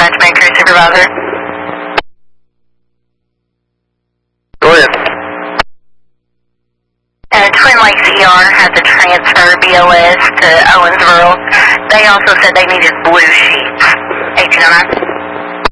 matchmaker supervisor. Go ahead. Twin Lakes ER had to transfer BLS to Owensboro. They also said they needed blue sheets. 1809.